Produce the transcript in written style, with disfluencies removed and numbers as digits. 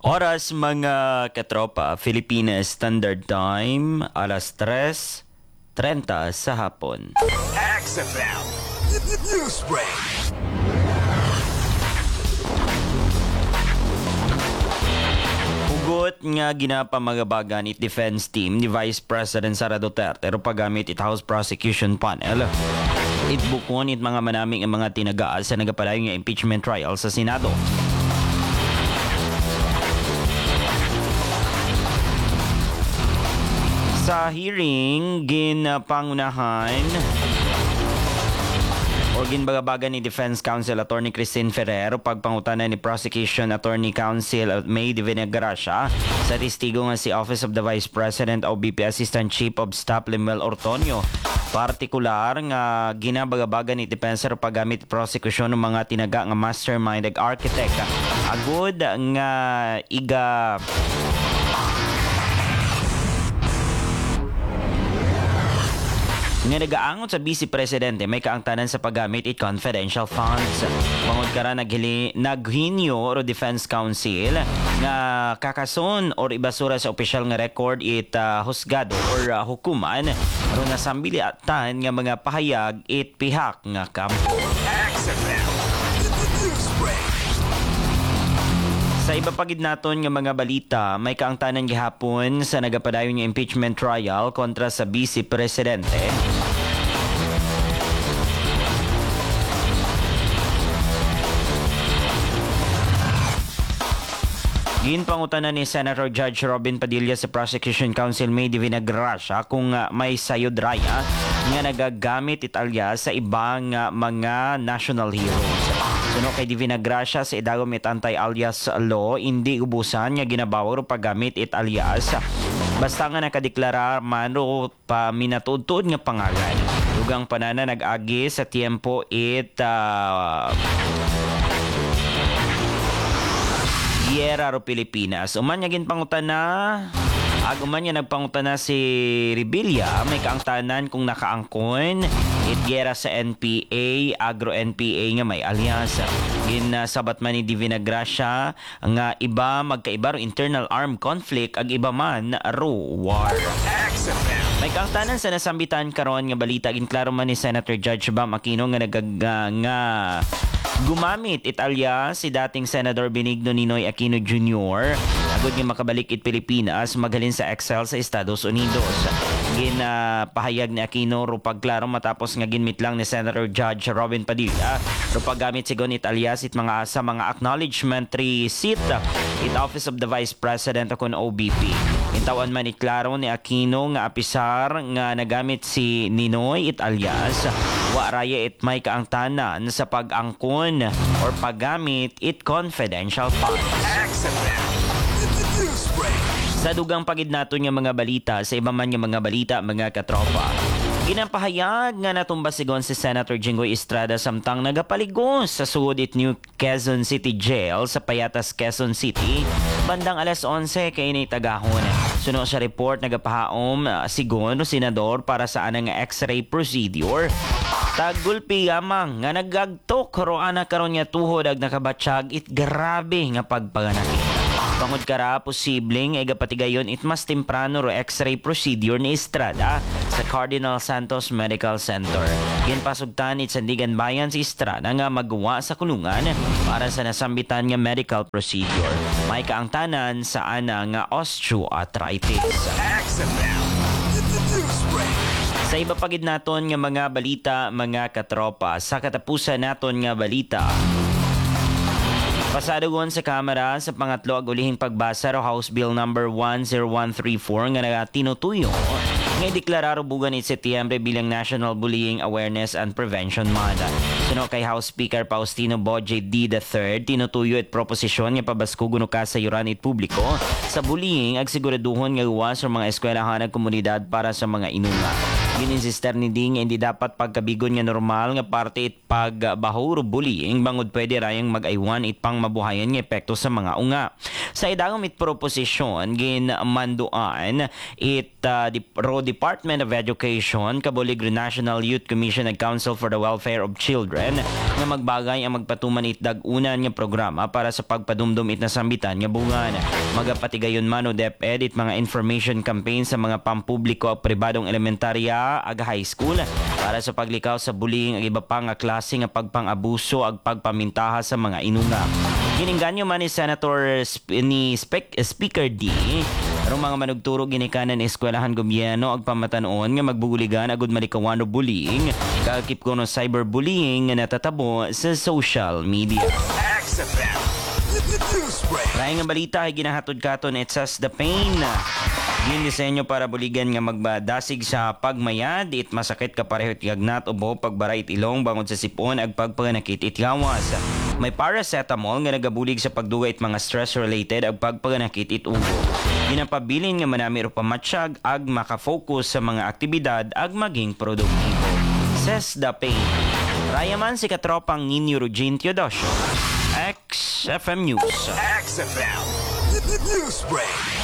Oras mga katropa, Philippines Standard Time, alas 3:30 sa hapon. XFM News Break. Hugot nga ginapamagabagan it defense team ni Vice President Sara Duterte pero paggamit it House Prosecution Panel. Itbukon it mga manaming ang mga tinagaan sa nagapalayo nga impeachment trial sa Senado. Sa hearing, ginpangunahan o ginbagabagan ni Defense Counsel Attorney Christine Ferrer pagpangutanan ni Prosecution Attorney Counsel May Divina Gracia sa testigo nga si Office of the Vice President o BP Assistant Chief of Staff Lemuel Ortonio. Partikular nga ginabagabagan ni Defensor paggamit prosecution ng mga tinaga nga mastermind ag architect. Agud nga iga nga nagaangot sa Vice Presidente may kaangtanan sa paggamit it confidential funds. Bangod kara naghinyo o Defense Council nga kakason or ibasura sa opisyal nga record it husgado or hukuman aron nasambiliatan nga mga pahayag it pihak nga kampo. XFM News Break. Sa iba pagid naton nga mga balita, may kaangtanan gihapon sa nagapadayon nga impeachment trial kontra sa Vice Presidente. Ginpangutanan ni Senator Judge Robin Padilla sa Prosecution Counsel May Divina Gracia kung may sayod raya nga nagagamit italya sa ibang mga national heroes. Suno kay Divina Gracia sa idagom it anti-alias law, hindi ubusan nga ginabawa o paggamit it alias. Basta nga nakadeklara man o paminatudtod nga pangalan. Dugang panana nag-agi sa tiempo it Guerra ro Pilipinas. Uman nga ginpangutan na aguman nga nagpangutan na si Rebilla may kaangtanan kung nakaangkon it gera sa NPA, Agro NPA nga may alias. Ginasabat man ni Divina Gracia nga iba magkaiba ro internal armed conflict ag iba man ro war. XFM. May kaangtanan sa nasambitan karon nga balita ginklaro man ni Senator Judge Bam Aquino nga gumamit italya si dating Senador Benigno Ninoy Aquino Jr. agud nga makabalik it Pilipinas maghalin sa Excel sa Estados Unidos. Ginapahayag ni Aquino ro pagklaro matapos nga ginmit lang ni Senator Judge Robin Padilla ro paggamit sigon italya it mga sa mga acknowledgement receipt it Office of the Vice President akon OBP. Intawan man iklaro ni Aquino nga apisar nga nagamit si Ninoy it alias wa raya it may kaangtanan sa pag-angkon or paggamit it confidential funds. XFM News Break. Sa dugang pagid naton nga mga balita, sa iba man nga mga balita, mga katropa. Ginapahayag nga natumbasigon si Senator Jinggoy Estrada samtang nagapaligos sa sud it New Quezon City Jail sa Payatas, Quezon City bandang alas 11 kay ni tagahon. Suno sa report nagapahaom sigon senador para sa anang X-ray procedure. Tagulpi yamang nga nagagtok roana karon nga tuhod ag nakabatsyag it grabe nga pagpaganakit. Bangod kara posibleng ay gapatigayon it mas temprano ro X-ray procedure ni Estrada sa Cardinal Santos Medical Center. Ginpasugtan it Sandigan Bayan si Estrada nga magawa sa kulungan para sa nasambitan nga medical procedure. May kaangtanan sa ana nga osteoarthritis. XFM News Break. Sa iba pagid naton nga mga balita, mga katropa, sa katapusan naton nga balita. Pasadugon sa Kamara sa pangatlo ag ulihing pagbasa ro House Bill number 10134 nga tinutuyo nga deklararo bugan it Setyembre bilang National Bullying Awareness and Prevention Month. Suno kay House Speaker Faustino Boje D. III, tinutuyo it proposisyon nga pabaskugon ka sa yuran it publiko sa bullying ag siguraduhon nga uwas sa mga eskwelahan ag komunidad para sa mga inunga. Gininsister ni Ding hindi dapat pagkabigon nga normal nga parte it pagbahuro bullying bangod pwede rayang mag-aywan it pang mabuhayan nga epekto sa mga unga. Sa idagom it proposisyon ginmanduan it Ro Department of Education kabulig National Youth Commission and Council for the Welfare of Children nga magbagay ang magpatuman it dag-unan nga programa para sa pagpadumdum it na sambitan nga bungan. Magapatigayon man o DepEd it mga information campaign sa mga pampubliko at pribadong elementarya ag high school para sa paglikaw sa bullying ag iba pa nga klase nga pagpang-abuso ag pagpamintaha sa mga inunga. Giningganyo man ni Senator Speaker D arong mga manugturo ginikanan eskwelahan gobyerno ag pamatanon nga magbuguligan agud malikawan o bullying kakip kuno cyberbullying nga natatabo sa social media. XFM. The news break. Rayang nga balita ay ginahatod katon it says the pain. Ginisenyo para buligan nga magbadasig sa pagmayad it masakit ka pareho it gagnat ubo pagbara it ilong bangod sa sipon ag pagpaganakit it gawas. May paracetamol nga nagabulig sa pagdugay it mga stress related ag pagpaganakit it ubo. Ginapabilin nga manami ro pamatsyag ag makafocus sa mga aktibidad ag maging produktibo. Says the pain. Rayaman si katropang Ninyo Rugin Teodosio. XFM News. XFM. The news break.